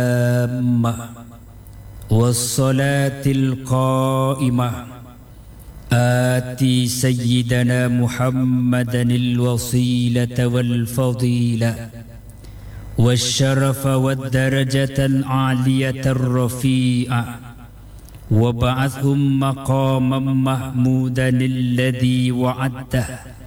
والصلاة القائمة آتي سيدنا محمدا الوسيلة والفضيلة والشرف والدرجة العالية الرفيعة وابعثهم مقاما محمودا الذي وعدته